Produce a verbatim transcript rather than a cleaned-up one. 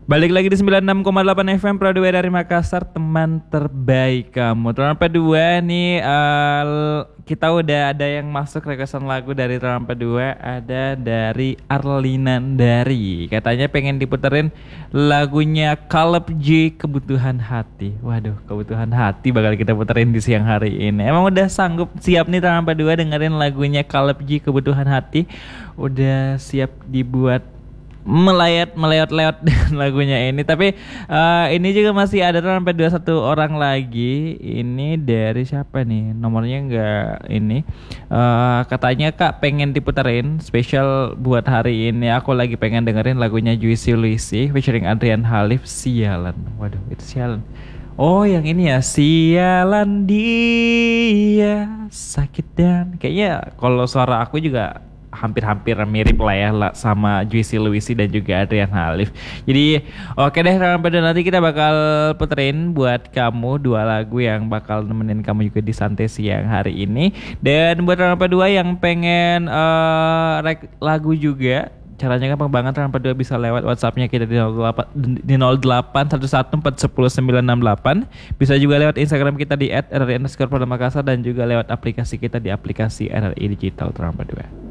Balik lagi di sembilan puluh enam koma delapan F M Pro dua dari Makassar, teman terbaik kamu. Teman dua nih, uh, kita udah ada yang masuk requestan lagu dari Teman dua, ada dari Arlina Dari. Katanya pengen diputerin lagunya Caleb J, Kebutuhan Hati. Waduh, Kebutuhan Hati bakal kita puterin di siang hari ini. Emang udah sanggup siap nih Teman dua dengerin lagunya Caleb J, Kebutuhan Hati? Udah siap dibuat melayat melayot lewat dengan lagunya ini. Tapi uh, ini juga masih ada sampai dua puluh satu orang lagi. Ini dari siapa nih, nomornya enggak ini. uh, katanya Kak pengen diputerin spesial buat hari ini. Aku lagi pengen dengerin lagunya Juicy Luicy featuring Adrian Halif, Sialan. Waduh, itu Sialan. Oh, yang ini ya, Sialan dia sakit. Dan kayaknya kalau suara aku juga hampir-hampir mirip lah ya sama Juicy Luicy dan juga Adrian Halif. Jadi oke deh, sampai nanti kita bakal puterin buat kamu dua lagu yang bakal nemenin kamu juga di santai siang hari ini. Dan buat sampai dua yang pengen uh, rek lagu juga, caranya gampang banget. Sampai dua bisa lewat WhatsAppnya kita di nol delapan satu satu empat satu nol sembilan enam delapan. Bisa juga lewat Instagram kita di et r r i underscore Makassar dan juga lewat aplikasi kita di aplikasi R R I Digital Sampai dua.